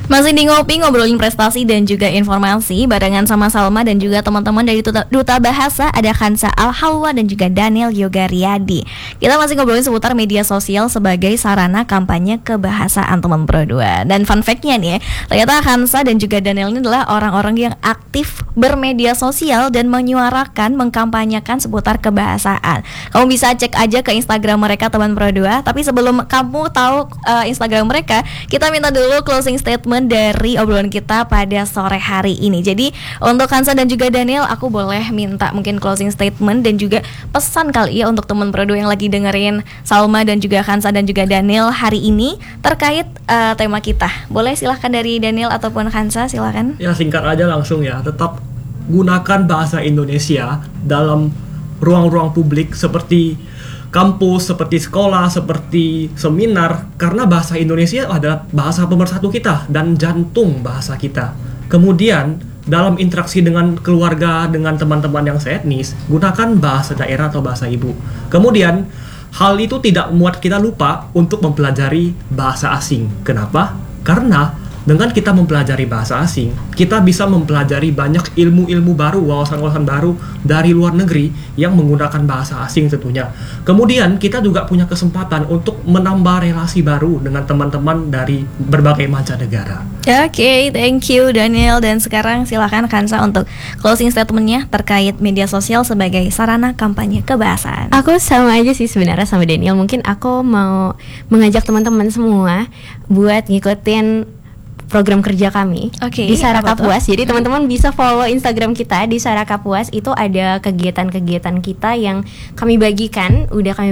Masih di Ngopi, ngobrolin prestasi dan juga informasi barengan sama Salma dan juga teman-teman dari Duta Bahasa. Ada Khansa Al-Halwa dan juga Daniel Yoga Riyadi. Kita masih ngobrolin seputar media sosial sebagai sarana kampanye kebahasaan teman Pro 2. Dan fun fact-nya nih ya, ternyata Khansa dan juga Daniel ini adalah orang-orang yang aktif bermedia sosial dan menyuarakan, mengkampanyekan seputar kebahasaan. Kamu bisa cek aja ke Instagram mereka teman Pro 2. Tapi sebelum kamu tahu Instagram mereka, kita minta dulu closing statement dari obrolan kita pada sore hari ini. Jadi untuk Khansa dan juga Daniel, aku boleh minta mungkin closing statement dan juga pesan kali ya untuk teman Pro 2 yang lagi dengerin Salma dan juga Khansa dan juga Daniel hari ini terkait tema kita. Boleh silahkan dari Daniel ataupun Khansa, silahkan. Ya singkat aja langsung ya, tetap gunakan bahasa Indonesia dalam ruang-ruang publik seperti kampus, seperti sekolah, seperti seminar, karena bahasa Indonesia adalah bahasa pemersatu kita dan jantung bahasa kita. Kemudian dalam interaksi dengan keluarga, dengan teman-teman yang seetnis, gunakan bahasa daerah atau bahasa ibu. Kemudian hal itu tidak membuat kita lupa untuk mempelajari bahasa asing. Kenapa? Karena dengan kita mempelajari bahasa asing, kita bisa mempelajari banyak ilmu-ilmu baru, wawasan-wawasan baru dari luar negeri yang menggunakan bahasa asing tentunya. Kemudian kita juga punya kesempatan untuk menambah relasi baru dengan teman-teman dari berbagai mancanegara. Oke, thank you Daniel. Dan sekarang silakan Khansa untuk closing statementnya terkait media sosial sebagai sarana kampanye kebahasaan. Aku sama aja sih sebenarnya sama Daniel. Mungkin aku mau mengajak teman-teman semua buat ngikutin program kerja kami di Saraka Puas. Jadi teman-teman bisa follow Instagram kita di Saraka Puas. Itu ada kegiatan-kegiatan kita yang kami bagikan,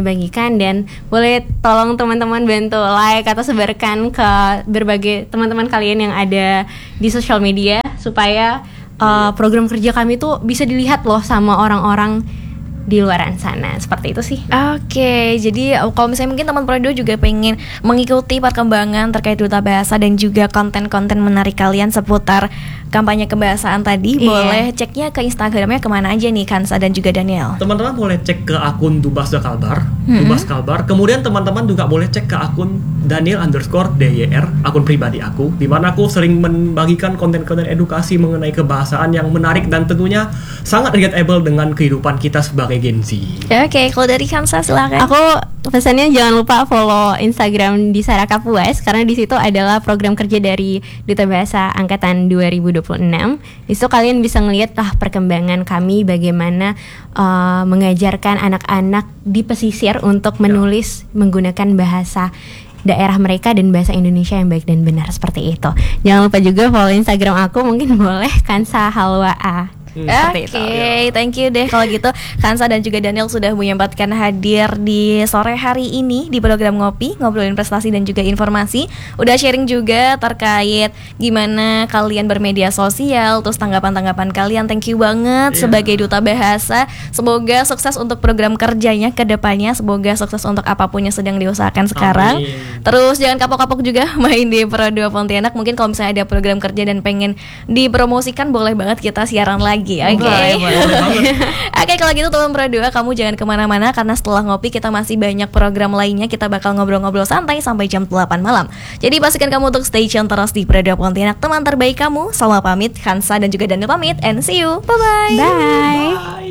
dan boleh tolong teman-teman bantu like atau sebarkan ke berbagai teman-teman kalian yang ada di sosial media supaya program kerja kami tuh bisa dilihat loh sama orang-orang di luaran sana. Seperti itu sih. Oke, jadi kalau misalnya mungkin teman Pro 2 juga pengen mengikuti perkembangan terkait Duta Bahasa dan juga konten-konten menarik kalian seputar kampanye kebahasaan tadi, boleh ceknya ke Instagramnya kemana aja nih Khansa dan juga Daniel? Teman-teman boleh cek ke akun Dubas Kalbar, Dubas Kalbar. Kemudian teman-teman juga boleh cek ke akun Daniel_DYR, akun pribadi aku, di mana aku sering membagikan konten-konten edukasi mengenai kebahasaan yang menarik dan tentunya sangat relatable dengan kehidupan kita sebagai Gen Z. Oke, kalau dari Khansa silakan. Aku pesannya jangan lupa follow Instagram di Saraka Puas, karena di situ adalah program kerja dari Duta Bahasa Angkatan 2026. Di situ kalian bisa ngelihat perkembangan kami bagaimana mengajarkan anak-anak di pesisir untuk menulis menggunakan bahasa daerah mereka dan bahasa Indonesia yang baik dan benar, seperti itu. Jangan lupa juga follow Instagram aku, mungkin boleh Khansa Halwa A. Oke, thank you deh kalau gitu Khansa dan juga Daniel sudah menyempatkan hadir di sore hari ini di program Ngopi, ngobrolin prestasi dan juga informasi. Udah sharing juga terkait gimana kalian bermedia sosial, terus tanggapan-tanggapan kalian. Thank you banget sebagai Duta Bahasa. Semoga sukses untuk program kerjanya ke depannya. Semoga sukses untuk apapun yang sedang diusahakan sekarang. Terus jangan kapok-kapok juga main di Pro 2 Pontianak. Mungkin kalau misalnya ada program kerja dan pengen dipromosikan, boleh banget kita siaran lagi. Oke, kalau gitu teman Pro 2, kamu jangan kemana-mana, karena setelah Ngopi kita masih banyak program lainnya. Kita bakal ngobrol-ngobrol santai sampai jam 8 malam. Jadi pastikan kamu untuk stay tune terus di Pro 2 Pontianak, teman terbaik kamu. Salma pamit, Khansa dan juga Daniel pamit, and see you. Bye-bye. Bye.